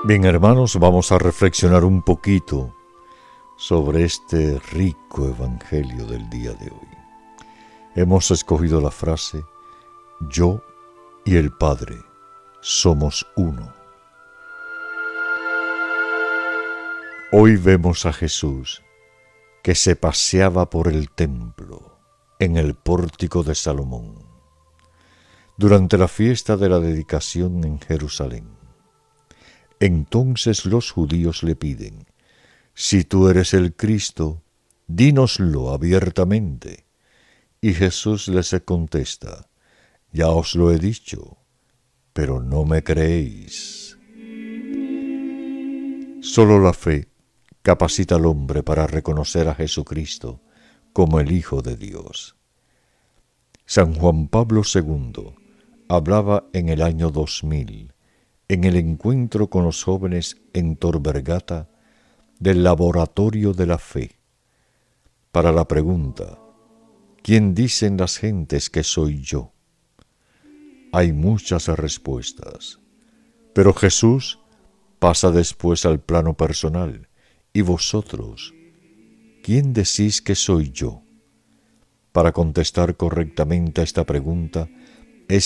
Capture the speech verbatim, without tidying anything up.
Bien, hermanos, vamos a reflexionar un poquito sobre este rico evangelio del día de hoy. Hemos escogido la frase: yo y el Padre somos uno. Hoy vemos a Jesús que se paseaba por el templo, en el pórtico de Salomón, durante la fiesta de la dedicación en Jerusalén. Entonces los judíos le piden: si tú eres el Cristo, dínoslo abiertamente. Y Jesús les contesta: ya os lo he dicho, pero no me creéis. Solo la fe capacita al hombre para reconocer a Jesucristo como el Hijo de Dios. San Juan Pablo segundo hablaba en el año dos mil, en el encuentro con los jóvenes en Tor Vergata, del laboratorio de la fe, para la pregunta: ¿quién dicen las gentes que soy yo? Hay muchas respuestas, pero Jesús pasa después al plano personal. ¿Y vosotros, quién decís que soy yo? Para contestar correctamente a esta pregunta,